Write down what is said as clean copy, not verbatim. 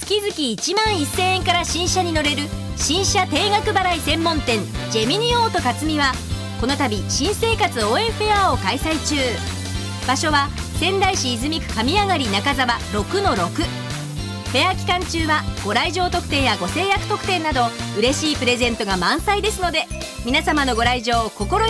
月々1万1000円から新車に乗れる新車定額払い専門店ジェミニオート勝美はこの度新生活応援フェアを開催中。場所は仙台市泉区上上がり中沢 6-6。 フェア期間中はご来場特典やご制約特典など嬉しいプレゼントが満載ですので、皆様のご来場を心よ